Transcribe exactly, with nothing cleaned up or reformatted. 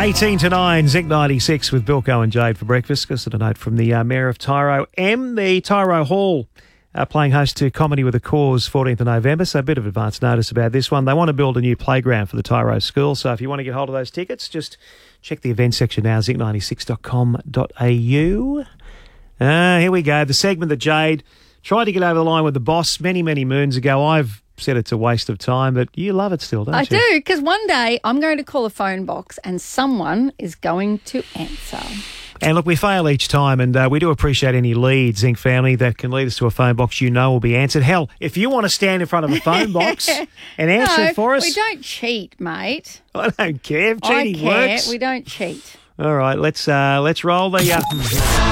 eighteen to nine, Zinc ninety-six with Bilko and Jade for breakfast. Just a note from the uh, Mayor of Tyro M. The Tyro Hall uh, playing host to Comedy with a Cause, fourteenth of November, so a bit of advance notice about this one. They want to build a new playground for the Tyro School, so if you want to get hold of those tickets, just check the event section now, zinc ninety-six dot com dot a u. Uh, here we go, the segment that Jade tried to get over the line with the boss many, many moons ago. I've said it's a waste of time, but you love it still, don't I you? do, because one day I'm going to call a phone box and someone is going to answer. And look, we fail each time, and uh, we do appreciate any leads, Zinc family, that can lead us to a phone box you know will be answered. Hell, if you want to stand in front of a phone box and answer no, it for us. we don't cheat, mate. I don't care if cheating I care. works. We don't cheat. All right, let's uh, let's roll the... Uh,